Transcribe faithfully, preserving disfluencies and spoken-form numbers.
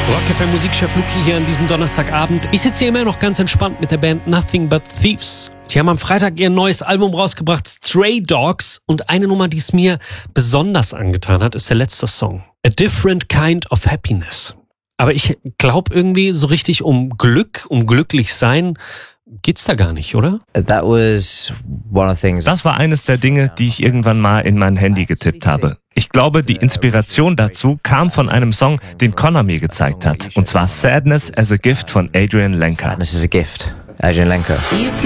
Rock F M Musikchef Luki hier an diesem Donnerstagabend. Ich sitze hier immer noch ganz entspannt mit der Band Nothing But Thieves. Die haben am Freitag ihr neues Album rausgebracht, Stray Dogs. Und eine Nummer, die es mir besonders angetan hat, ist der letzte Song. A Different Kind of Happiness. Aber ich glaube irgendwie so richtig um Glück, um glücklich sein, geht's da gar nicht, oder? That was one of the things. Das war eines der Dinge, die ich irgendwann mal in mein Handy getippt habe. Ich glaube, die Inspiration dazu kam von einem Song, den Connor mir gezeigt hat. Und zwar Sadness as a Gift von Adrian Lenker. Sadness as a Gift, Adrian Lenker.